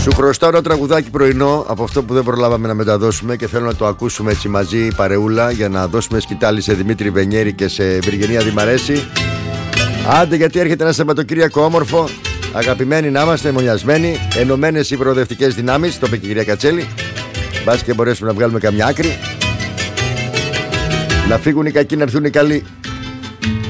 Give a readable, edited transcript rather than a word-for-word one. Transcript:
Σου χρωστάω ένα τραγουδάκι πρωινό από αυτό που δεν προλάβαμε να μεταδώσουμε και θέλω να το ακούσουμε έτσι μαζί παρεούλα για να δώσουμε σκητάλη σε Δημήτρη Βενιέρη και σε Βυργενία Δημαρέση. Άντε, γιατί έρχεται ένα Σαββατοκύριακο όμορφο. Αγαπημένοι να είμαστε, μονιασμένοι, ενωμένες οι προοδευτικές δυνάμεις. Το είπε και η κυρία Κατσέλη. Μπας και μπορέσουμε να βγάλουμε καμιά άκρη. Να φύγουν οι κακοί, να έρθουν οι καλοί.